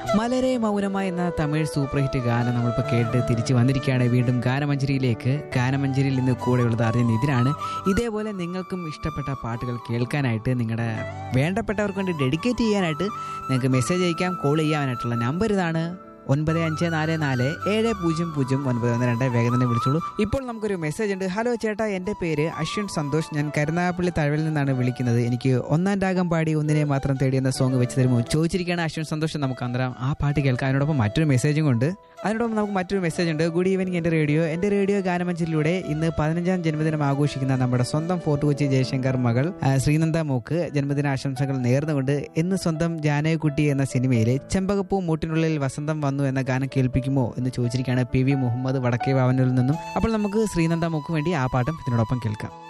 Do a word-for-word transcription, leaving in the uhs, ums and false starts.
മലരെ മൗനമായി എന്ന തമിഴ് സൂപ്പർ ഹിറ്റ് ഗാനം നമ്മളിപ്പോൾ കേട്ട് തിരിച്ചു വന്നിരിക്കുകയാണ് വീണ്ടും ഗാനമഞ്ജരിയിലേക്ക്. ഗാനമഞ്ജരിയിൽ ഇന്ന് കൂടെയുള്ളത് അറിഞ്ഞ ഇതിനാണ്. ഇതേപോലെ നിങ്ങൾക്കും ഇഷ്ടപ്പെട്ട പാട്ടുകൾ കേൾക്കാനായിട്ട് നിങ്ങളുടെ വേണ്ടപ്പെട്ടവർക്ക് വേണ്ടി ഡെഡിക്കേറ്റ് ചെയ്യാനായിട്ട് നിങ്ങൾക്ക് മെസ്സേജ് അയക്കാം. കോൾ ചെയ്യാനായിട്ടുള്ള നമ്പർ ഇതാണ് ഒൻപത് അഞ്ച് നാല് നാല് ഏഴ് പൂജ്യം പൂജ്യം ഒൻപത് ഒന്ന് രണ്ട്. വേഗം തന്നെ വിളിച്ചോളൂ. ഇപ്പോൾ നമുക്കൊരു മെസ്സേജ് ഉണ്ട്. ഹലോ ചേട്ടാ, എൻ്റെ പേര് അശ്വിൻ സന്തോഷ്. ഞാൻ കരുനാഗപ്പള്ളി തഴവിൽ നിന്നാണ് വിളിക്കുന്നത്. എനിക്ക് ഒന്നാം രാഗം പാടി ഒന്നിനെ മാത്രം തേടി എന്ന സോങ് വെച്ച് തരുമോ ചോദിച്ചിരിക്കുകയാണ് അശ്വിൻ സന്തോഷ്. നമുക്ക് അന്നേരം ആ പാട്ട് കേൾക്കാം. അതിനോടൊപ്പം മറ്റൊരു മെസ്സേജും കൊണ്ട് അതിനോടൊപ്പം നമുക്ക് മറ്റൊരു മെസ്സേജ് ഉണ്ട്. ഗുഡ് ഈവനിങ് എൻ്റെ റേഡിയോ. എൻ്റെ റേഡിയോ ഗാനമഞ്ജരിയിലൂടെ ഇന്ന് പതിനഞ്ചാം ജന്മദിനം ആഘോഷിക്കുന്ന നമ്മുടെ സ്വന്തം ഫോർട്ട് കൊച്ചി ജയശങ്കർ മകൾ ശ്രീനന്ദ മോക്ക് ജന്മദിന ആശംസകൾ നേർന്നുകൊണ്ട് ഇന്ന് സ്വന്തം ജാനകുട്ടി എന്ന സിനിമയിലെ ചെമ്പകപ്പൂ മൂട്ടിനുള്ളിൽ വസന്തം വന്നു എന്ന ഗാനം കേൾപ്പിക്കുമോ എന്ന് ചോദിച്ചിരിക്കുകയാണ് പി വി മുഹമ്മദ് വടക്കേ വാവനൂരിൽ നിന്നും. അപ്പോൾ നമുക്ക് ശ്രീനന്ദ മോക്ക് വേണ്ടി ആ പാട്ടും ഇതിനോടൊപ്പം കേൾക്കാം.